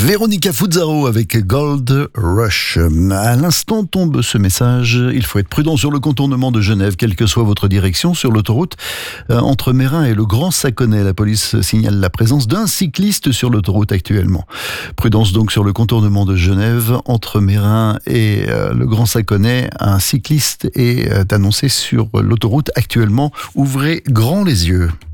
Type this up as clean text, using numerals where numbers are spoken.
Véronica Fuzzaro avec Gold Rush. À l'instant tombe ce message. Il faut être prudent sur le contournement de Genève, quelle que soit votre direction, sur l'autoroute entre Meyrin et le Grand Saconnet. La police signale la présence d'un cycliste sur l'autoroute actuellement. Prudence donc sur le contournement de Genève entre Meyrin et le Grand Saconnet. Un cycliste est annoncé sur l'autoroute actuellement. Ouvrez grand les yeux.